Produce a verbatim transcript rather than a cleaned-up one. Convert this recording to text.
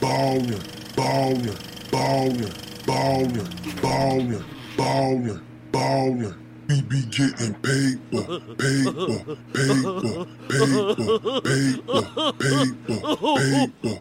ballin', ballin', ballin', ballin', ballin', ballin', ballin'. We be getting paper, paper, paper, paper, paper, paper, paper.